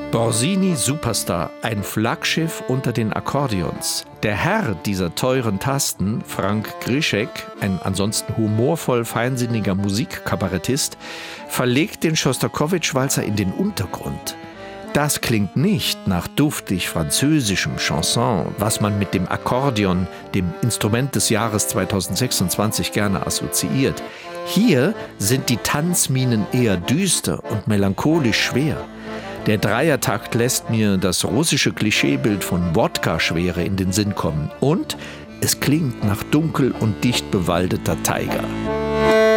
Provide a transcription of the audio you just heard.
Borsini Superstar, ein Flaggschiff unter den Akkordeons. Der Herr dieser teuren Tasten, Frank Grischek, ein ansonsten humorvoll feinsinniger Musikkabarettist, verlegt den Schostakowitsch-Walzer in den Untergrund. Das klingt nicht nach duftig französischem Chanson, was man mit dem Akkordeon, dem Instrument des Jahres 2026, gerne assoziiert. Hier sind die Tanzminen eher düster und melancholisch schwer. Der Dreiertakt lässt mir das russische Klischeebild von Wodka-Schwere in den Sinn kommen. Und es klingt nach dunkel und dicht bewaldeter Taiga.